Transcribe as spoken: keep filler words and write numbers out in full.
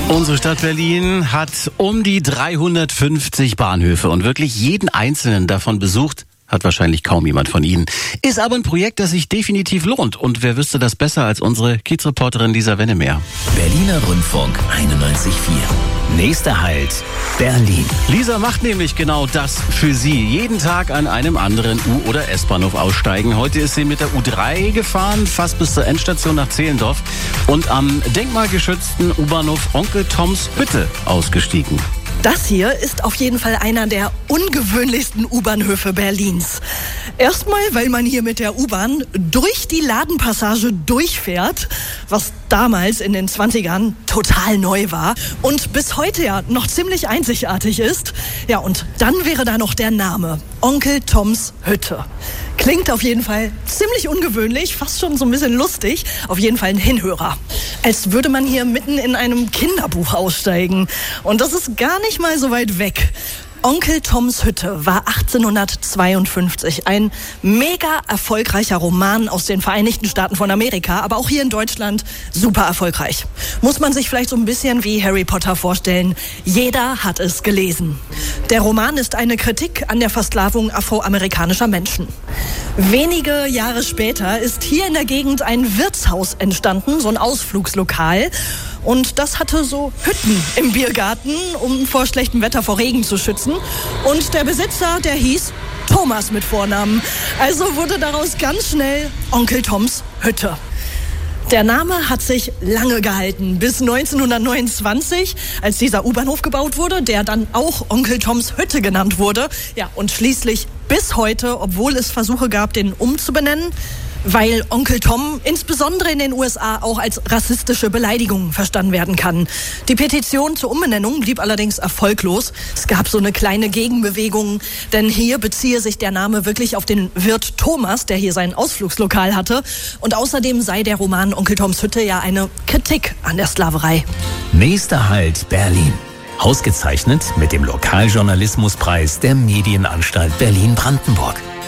Unsere Stadt Berlin hat um die dreihundertfünfzig Bahnhöfe und wirklich jeden einzelnen davon besucht hat wahrscheinlich kaum jemand von Ihnen. Ist aber ein Projekt, das sich definitiv lohnt. Und wer wüsste das besser als unsere Kiezreporterin Lisa Wennemeer? Berliner Rundfunk einundneunzig Komma vier. Nächster Halt, Berlin. Lisa macht nämlich genau das für Sie. Jeden Tag an einem anderen U- oder S-Bahnhof aussteigen. Heute ist sie mit der U drei gefahren, fast bis zur Endstation nach Zehlendorf und am denkmalgeschützten U-Bahnhof Onkel Toms Hütte ausgestiegen. Das hier ist auf jeden Fall einer der ungewöhnlichsten U-Bahnhöfe Berlins. Erstmal, weil man hier mit der U-Bahn durch die Ladenpassage durchfährt, was damals in den zwanzigern total neu war und bis heute ja noch ziemlich einzigartig ist. Ja, und dann wäre da noch der Name: Onkel Toms Hütte. Klingt auf jeden Fall ziemlich ungewöhnlich, fast schon so ein bisschen lustig. Auf jeden Fall ein Hinhörer. Als würde man hier mitten in einem Kinderbuch aussteigen. Und das ist gar nicht mal so weit weg. Onkel Toms Hütte war achtzehnhundertzweiundfünfzig ein mega erfolgreicher Roman aus den Vereinigten Staaten von Amerika, aber auch hier in Deutschland super erfolgreich. Muss man sich vielleicht so ein bisschen wie Harry Potter vorstellen. Jeder hat es gelesen. Der Roman ist eine Kritik an der Versklavung afroamerikanischer Menschen. Wenige Jahre später ist hier in der Gegend ein Wirtshaus entstanden, so ein Ausflugslokal. Und das hatte so Hütten im Biergarten, um vor schlechtem Wetter vor Regen zu schützen. Und der Besitzer, der hieß Thomas mit Vornamen. Also wurde daraus ganz schnell Onkel Toms Hütte. Der Name hat sich lange gehalten, bis neunzehnhundertneunundzwanzig, als dieser U-Bahnhof gebaut wurde, der dann auch Onkel Toms Hütte genannt wurde. Ja, und schließlich bis heute, obwohl es Versuche gab, den umzubenennen, weil Onkel Tom insbesondere in den U S A auch als rassistische Beleidigung verstanden werden kann. Die Petition zur Umbenennung blieb allerdings erfolglos. Es gab so eine kleine Gegenbewegung, denn hier beziehe sich der Name wirklich auf den Wirt Thomas, der hier sein Ausflugslokal hatte. Und außerdem sei der Roman Onkel Toms Hütte ja eine Kritik an der Sklaverei. Nächster Halt, Berlin. Ausgezeichnet mit dem Lokaljournalismuspreis der Medienanstalt Berlin-Brandenburg.